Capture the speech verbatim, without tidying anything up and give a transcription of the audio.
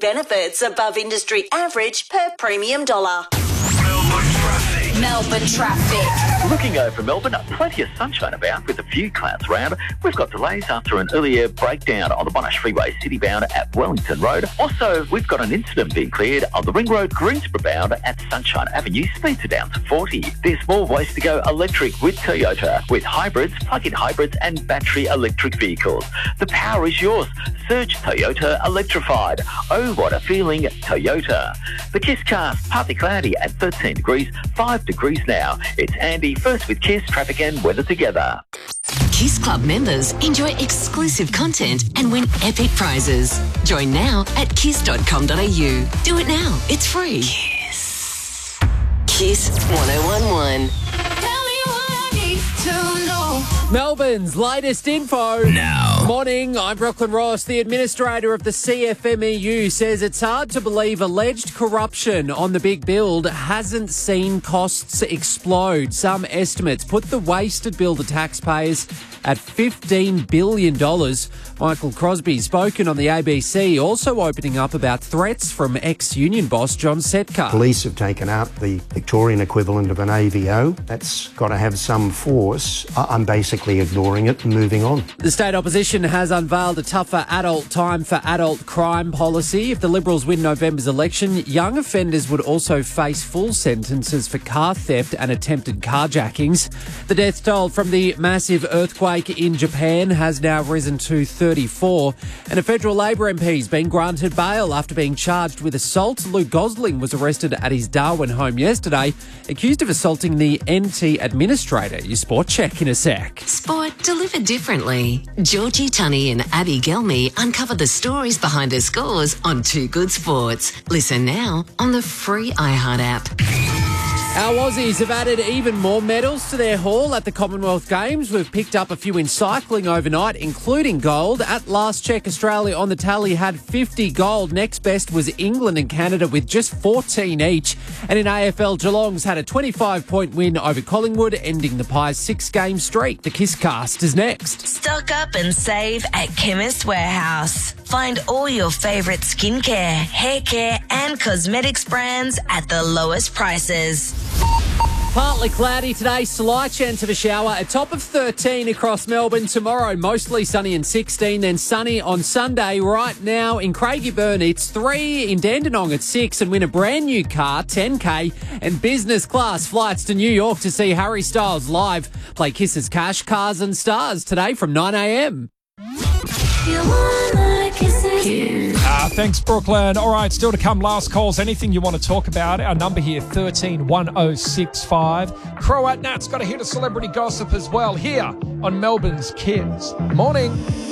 Benefits above industry average per premium dollar. Melbourne traffic. Looking over Melbourne, plenty of sunshine about with a few clouds around. We've got delays after an earlier breakdown on the Monash Freeway citybound at Wellington Road. Also, we've got an incident being cleared on the Ring Road Greensboro bound at Sunshine Avenue. Speeds are down to forty. There's more ways to go electric with Toyota, with hybrids, plug-in hybrids and battery electric vehicles. The power is yours. Search Toyota Electrified. Oh, what a feeling, Toyota. The Kiss Cast, partly cloudy at thirteen degrees, five degrees now. It's Andy, first with Kiss, traffic and weather together. Kiss Club members enjoy exclusive content and win epic prizes. Join now at kiss dot com dot a u. Do it now. It's free. Kiss. Kiss one oh one one. Melbourne's latest info. Now. Morning, I'm Brooklyn Ross. The administrator of the C F M E U says it's hard to believe alleged corruption on the big build hasn't seen costs explode. Some estimates put the wasted bill to taxpayers at fifteen billion dollars. Michael Crosby spoken on the A B C, also opening up about threats from ex-union boss John Setka. Police have taken out the Victorian equivalent of an A V O. That's got to have some force. I'm basically ignoring it and moving on. The state opposition has unveiled a tougher adult time for adult crime policy. If the Liberals win November's election, young offenders would also face full sentences for car theft and attempted carjackings. The death toll from the massive earthquake in Japan has now risen to thirty-four, and a federal Labor M P's been granted bail after being charged with assault. Luke Gosling was arrested at his Darwin home yesterday, accused of assaulting the N T administrator. Your sport check in a sec. Sport delivered differently. Georgie Tunney and Abby Gelmy uncover the stories behind her scores on Two Good Sports. Listen now on the free iHeart app. Our Aussies have added even more medals to their haul at the Commonwealth Games. We've picked up a few in cycling overnight, including gold. At last check, Australia on the tally had fifty gold. Next best was England and Canada with just fourteen each. And in A F L, Geelong's had a twenty-five point win over Collingwood, ending the Pies' six-game streak. The Kiss Cast is next. Stock up and save at Chemist Warehouse. Find all your favourite skincare, hair care and cosmetics brands at the lowest prices. Partly cloudy today, slight chance of a shower, a top of thirteen across Melbourne. Tomorrow, mostly sunny and sixteen, then sunny on Sunday. Right now in Craigieburn, it's three, in Dandenong it's six, and win a brand new car, ten K, and business class flights to New York to see Harry Styles live. Play Kiss's Cash, Cars and Stars today from nine a.m. Ah, thanks, Brooklyn. All right, still to come, last calls. Anything you want to talk about? Our number here, thirteen one oh six five. Croat Nat's got a hit of celebrity gossip as well here on Melbourne's Kids. Morning.